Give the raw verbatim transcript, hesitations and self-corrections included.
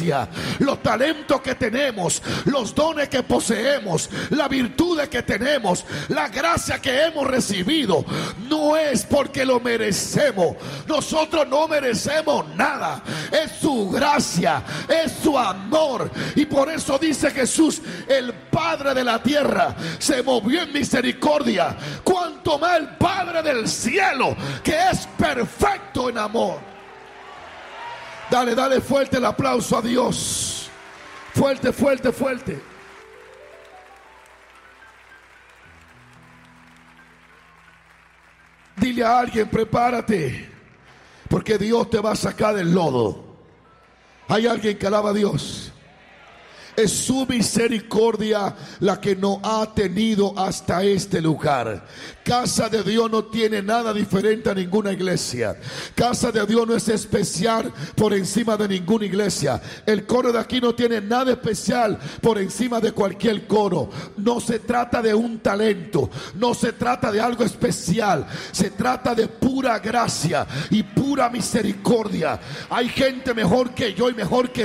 gracia, los talentos que tenemos, los dones que poseemos, las virtudes que tenemos, la gracia que hemos recibido, no es porque lo merecemos. Nosotros no merecemos nada. Es su gracia, es su amor. Y por eso dice Jesús, el Padre de la tierra se movió en misericordia. Cuanto más el Padre del cielo, que es perfecto en amor. Dale, dale fuerte el aplauso a Dios. Fuerte, fuerte, fuerte. Dile a alguien, prepárate, porque Dios te va a sacar del lodo. Hay alguien que alaba a Dios. Es su misericordia la que nos ha tenido hasta este lugar. Casa de Dios no tiene nada diferente a ninguna iglesia. Casa de Dios no es especial por encima de ninguna iglesia. El coro de aquí no tiene nada especial por encima de cualquier coro. No se trata de un talento, no se trata de algo especial. Se trata de pura gracia y pura misericordia. Hay gente mejor que yo y mejor que